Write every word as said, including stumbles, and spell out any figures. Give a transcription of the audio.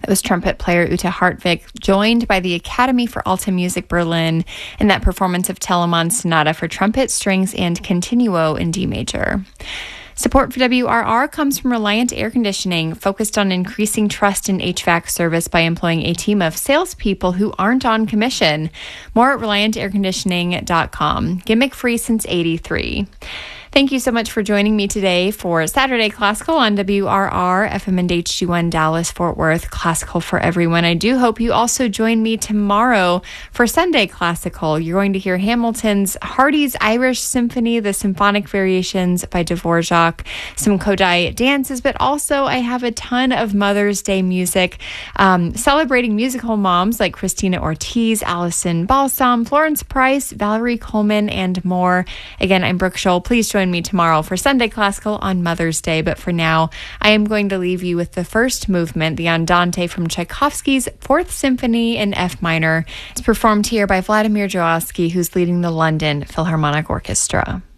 That was trumpet player Ute Hartvig, joined by the Academy for Alta Music Berlin in that performance of Telemann Sonata for trumpet, strings, and continuo in D major. Support for W R R comes from Reliant Air Conditioning, focused on increasing trust in H V A C service by employing a team of salespeople who aren't on commission. More at reliant air conditioning dot com. Gimmick free since eighty-three. Thank you so much for joining me today for Saturday Classical on W R R, F M and H G one Dallas, Fort Worth, Classical for Everyone. I do hope you also join me tomorrow for Sunday Classical. You're going to hear Hamilton's Hardy's Irish Symphony, the Symphonic Variations by Dvorak, some Kodály dances, but also I have a ton of Mother's Day music um, celebrating musical moms like Christina Ortiz, Allison Balsam, Florence Price, Valerie Coleman, and more. Again, I'm Brooke Scholl. Please join me tomorrow for Sunday Classical on Mother's Day. But for now, I am going to leave you with the first movement, the Andante from Tchaikovsky's Fourth Symphony in F minor. It's performed here by Vladimir Jawowski, who's leading the London Philharmonic Orchestra.